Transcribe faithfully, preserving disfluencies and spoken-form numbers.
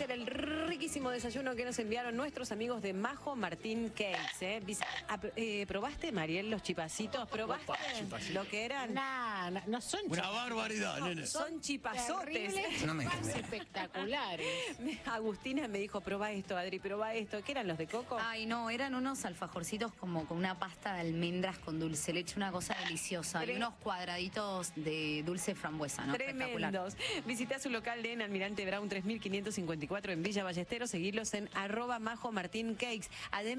conocer el riquísimo desayuno que nos enviaron nuestros amigos de Majo Martín Cakes. ¿eh? Eh, ¿Probaste, Mariel, los chipacitos? ¿Probaste lo que eran? Nah, no, no son Una chipazotes. barbaridad, No, nene. son chipazotes. No me Más espectaculares. Agustina me dijo, probá esto, Adri, probá esto. ¿Qué eran los de coco? Ay, no, eran unos alfajorcitos como con una pasta de almendras con dulce leche, una cosa deliciosa. Tre- Y unos cuadraditos de dulce frambuesa, ¿no? Espectacular. Tremendos. Visita su local de en Almirante Brown tres mil quinientos cincuenta y cuatro en Villa Ballesteros. Seguirlos en arroba Majo Martín Cakes. Además,